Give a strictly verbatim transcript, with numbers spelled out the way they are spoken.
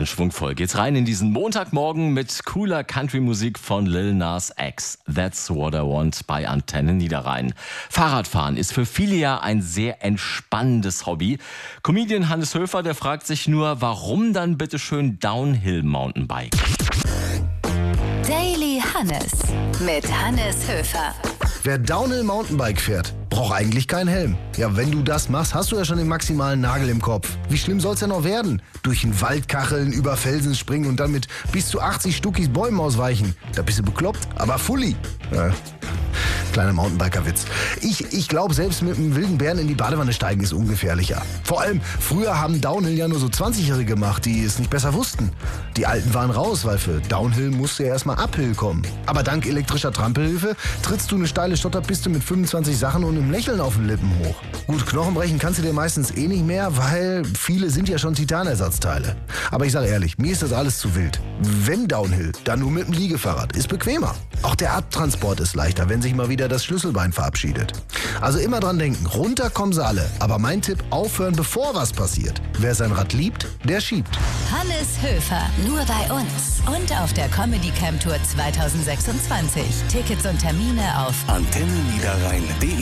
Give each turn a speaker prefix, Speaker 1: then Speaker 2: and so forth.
Speaker 1: Ganz schwungvoll geht's rein in diesen Montagmorgen mit cooler Country-Musik von Lil Nas X. That's what I want bei Antenne Niederrhein. Fahrradfahren ist für viele ja ein sehr entspannendes Hobby. Comedian Hannes Höfer, der fragt sich nur, warum dann bitteschön Downhill-Mountainbike?
Speaker 2: Daily Hannes mit Hannes Höfer.
Speaker 3: Wer Downhill Mountainbike fährt, braucht eigentlich keinen Helm. Ja, wenn du das machst, hast du ja schon den maximalen Nagel im Kopf. Wie schlimm soll's ja noch werden? Durch den Wald kacheln, über Felsen springen und dann mit bis zu achtzig Stuckis Bäumen ausweichen. Da bist du bekloppt, aber fully. Ja. Kleiner Mountainbiker-Witz. Ich, ich glaube, selbst mit einem wilden Bären in die Badewanne steigen ist ungefährlicher. Vor allem, früher haben Downhill ja nur so zwanzigjährige gemacht, die es nicht besser wussten. Die Alten waren raus, weil für Downhill musste ja erstmal Uphill kommen. Aber dank elektrischer Trampelhilfe trittst du eine steile Stotterpiste mit fünfundzwanzig Sachen und einem Lächeln auf den Lippen hoch. Gut, Knochen brechen kannst du dir meistens eh nicht mehr, weil viele sind ja schon Titanersatzteile. Aber ich sage ehrlich, mir ist das alles zu wild. Wenn Downhill, dann nur mit dem Liegefahrrad. Ist bequemer. Auch der Abtransport ist leichter, wenn sich mal wieder das Schlüsselbein verabschiedet. Also immer dran denken, runter kommen sie alle. Aber mein Tipp, aufhören, bevor was passiert. Wer sein Rad liebt, der schiebt.
Speaker 2: Hannes Höfer, nur bei uns. Und auf der Comedy Camp Tour zwanzig sechsundzwanzig. Tickets und Termine auf
Speaker 4: antenne niederrhein punkt de